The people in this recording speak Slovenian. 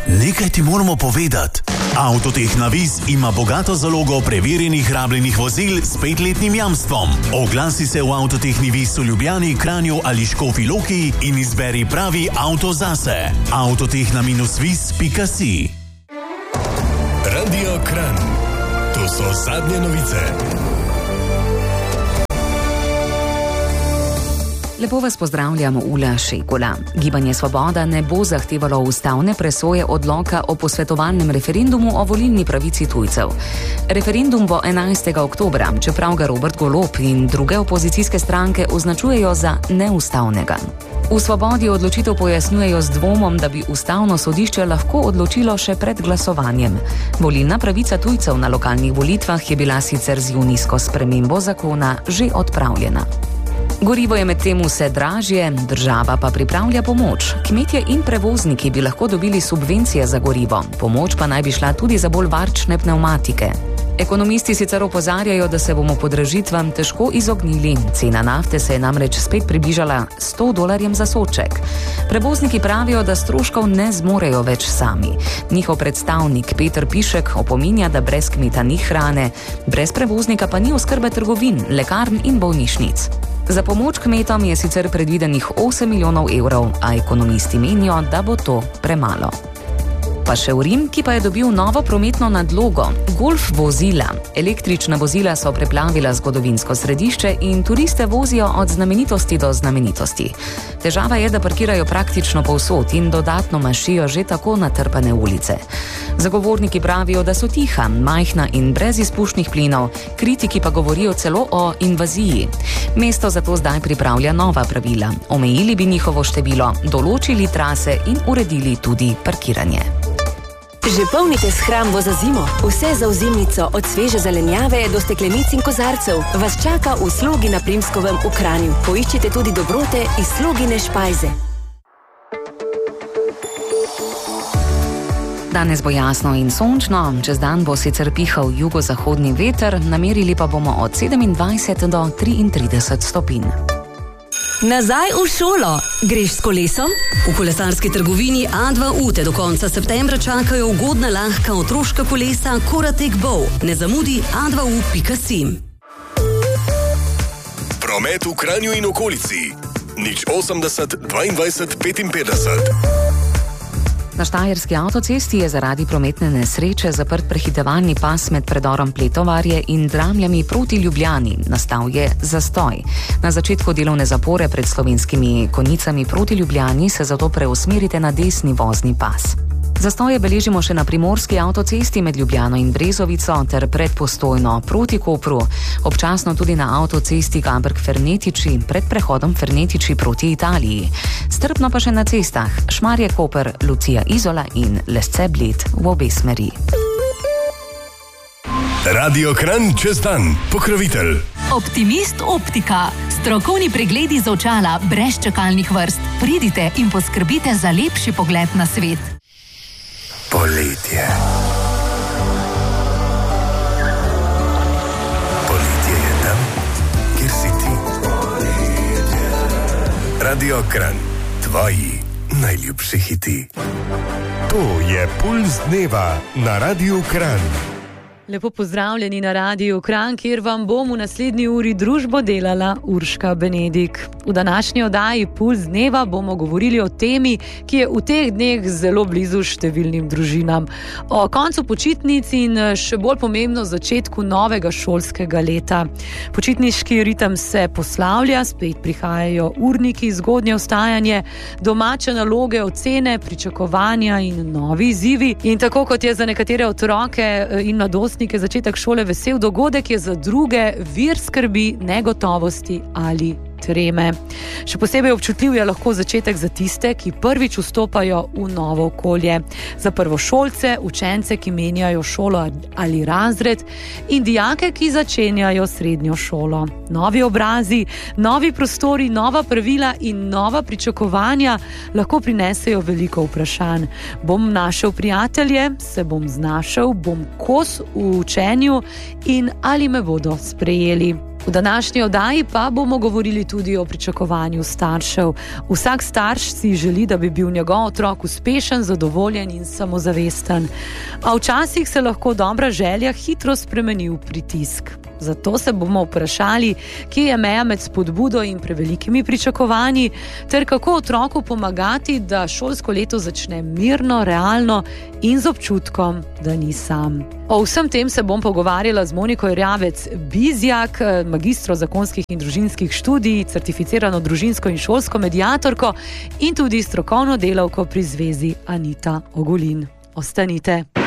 Nekaj ti moramo povedati. Avtotehna Vis ima bogato zalogo preverjenih rabljenih vozil s 5-letnim jamstvom. Oglasi se v Avtotehni Vis v Ljubljani, Kranju ali Škofji Loki in izberi pravi avto zase. Avtotehna-vis.si. Radio Kranj. To so zadnje novice. Lepo vas pozdravljam, Ula Šekula. Gibanje Svoboda ne bo zahtevalo ustavne presoje odloka o posvetovalnem referendumu o volilni pravici tujcev. Referendum bo 11. oktobra, čeprav ga Robert Golob in druge opozicijske stranke označujejo za neustavnega. V Svobodi odločitev pojasnjujejo z dvomom, da bi ustavno sodišče lahko odločilo še pred glasovanjem. Volilna pravica tujcev na lokalnih volitvah je bila sicer z junijsko spremembo zakona že odpravljena. Gorivo je medtem vse dražje, država pa pripravlja pomoč. Kmetje in prevozniki bi lahko dobili subvencije za gorivo, pomoč pa naj bi šla tudi za bolj varčne pnevmatike. Ekonomisti sicer opozarjajo, da se bomo podražitvam težko izognili. Cena nafte se je namreč spet približala $100 za sodček. Prevozniki pravijo, da stroškov ne zmorejo več sami. Njihov predstavnik Peter Pišek opominja, da brez kmeta ni hrane, brez prevoznika pa ni oskrbe trgovin, lekarn in bolnišnic. Za pomoč kmetom je sicer predvidenih 8 milijonov evrov, a ekonomisti menijo, da bo to premalo. Pa še v Rim, ki pa je dobil novo prometno nadlogo, golf vozila. Električna vozila so preplavila zgodovinsko središče in turiste vozijo od znamenitosti do znamenitosti. Težava je, da parkirajo praktično povsod in dodatno mašijo že tako natrpane ulice. Zagovorniki pravijo, da so tiha, majhna in brez izpušnih plinov, kritiki pa govorijo celo o invaziji. Mesto zato zdaj pripravlja nova pravila. Omejili bi njihovo število, določili trase in uredili tudi parkiranje. Že polnite shrambo za zimo. Vse za ozimnico, od sveže zelenjave do steklenic in kozarcev, vas čaka v Slogi na Primskovem v Kranju. Poiščite tudi dobrote iz Slogine špajze. Danes bo jasno in sončno, čez dan bo sicer pihal jugozahodni veter, namerili pa bomo od 27 do 33 stopinj. Nazaj v šolo. Greš s kolesom? V kolesarski trgovini A2U te do konca septembra čakajo ugodna lahka otroška kolesa Koratek Bow. Ne zamudi a2u.si. Promet v Kranju in okolici. 080 22 55. Na Štajerski avtocesti je zaradi prometne nesreče zaprt prehitevalni pas med predorom Pletovarje in Dramljami proti Ljubljani. Nastal je zastoj. Na začetku delovne zapore pred Slovenskimi Konjicami proti Ljubljani se zato preusmerite na desni vozni pas. Zastoje beležimo še na primorski avtocesti med Ljubljano in Brezovico ter pred Postojno proti Kopru, občasno tudi na avtocesti Gaberg-Fernetiči pred prehodom Fernetiči proti Italiji. Strpno pa še na cestah Šmarje-Koper, Lucija-Izola in Lesce-Bled v obe smeri. Radio Kranj čez dan, pokrovitelj. Optimist Optika. Strokovni pregledi z očala brez čakalnih vrst. Pridite in poskrbite za lepši pogled na svet. Poletje. Poletje je tam, kjer si ti. Radio Kranj, tvoji najljubši hiti. To je Puls dneva na Radio Kranj. Lepo pozdravljeni na Radiu Kranj, kjer vam bom v naslednji uri družbo delala Urška Benedik. V današnji oddaji Puls dneva bomo govorili o temi, ki je v teh dneh zelo blizu številnim družinam. O koncu počitnic in še bolj pomembno začetku novega šolskega leta. Počitniški ritem se poslavlja, spet prihajajo urniki, zgodnje vstajanje, domače naloge, ocene, pričakovanja in novi izzivi. In tako kot je za nekatere otroke in mladostnike začetek šole vesel dogodek, je za druge vir skrbi, negotovosti ali treme. Še posebej občutljiv je lahko začetek za tiste, ki prvič vstopajo v novo okolje. Za prvošolce, učence, ki menjajo šolo ali razred, in dijake, ki začenjajo srednjo šolo. Novi obrazi, novi prostori, nova pravila in nova pričakovanja lahko prinesejo veliko vprašanj. Bom našel prijatelje, se bom znašel, bom kos v učenju in ali me bodo sprejeli. V današnji oddaji pa bomo govorili tudi o pričakovanju staršev. Vsak starš si želi, da bi bil njegov otrok uspešen, zadovoljen in samozavesten. A včasih se lahko dobra želja hitro spremeni v pritisk. Zato se bomo vprašali, kje je meja med spodbudo in prevelikimi pričakovanji, ter kako otroku pomagati, da šolsko leto začne mirno, realno in z občutkom, da ni sam. O vsem tem se bom pogovarjala z Moniko Erjavec-Bizjak, magistro zakonskih in družinskih študij, certificirano družinsko in šolsko mediatorko in tudi strokovno delavko pri zvezi Anita Ogulin. Ostanite.